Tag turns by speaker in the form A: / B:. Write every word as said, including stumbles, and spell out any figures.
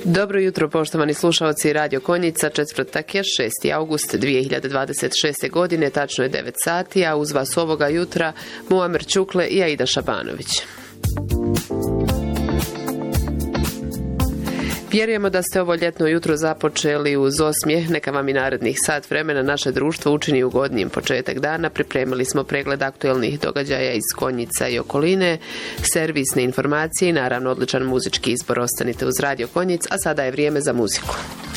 A: Dobro jutro, poštovani slušalci Radio Konjica. Četvrtak je šesti august dvije hiljade dvadeset šeste. godine, tačno je devet sati, a uz vas ovoga jutra Muamer Čukle i Aida Šabanović. Vjerujemo da ste ovo ljetno jutro započeli uz osmijeh, neka vam i narednih sat vremena naše društvo učini ugodnijim početak dana. Pripremili smo pregled aktuelnih događaja iz Konjica i okoline, servisne informacije i naravno odličan muzički izbor. Ostanite uz Radio Konjic, a sada je vrijeme za muziku.